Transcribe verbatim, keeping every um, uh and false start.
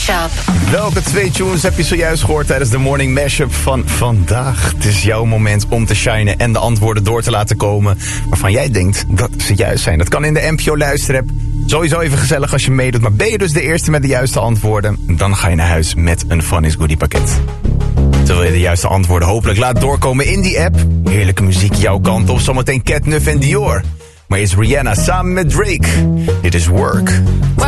Mashup. Welke twee tunes heb je zojuist gehoord tijdens de Morning Mashup van vandaag? Het is jouw moment om te shinen en de antwoorden door te laten komen waarvan jij denkt dat ze juist zijn. Dat kan in de N P O Luisterapp. Sowieso even gezellig als je meedoet, maar ben je dus de eerste met de juiste antwoorden? Dan ga je naar huis met een Fun is Goodie pakket. Terwijl je de juiste antwoorden hopelijk laat doorkomen in die app. Heerlijke muziek jouw kant op, zometeen Catnuff en Dior. Maar is Rihanna samen met Drake. Dit is Work.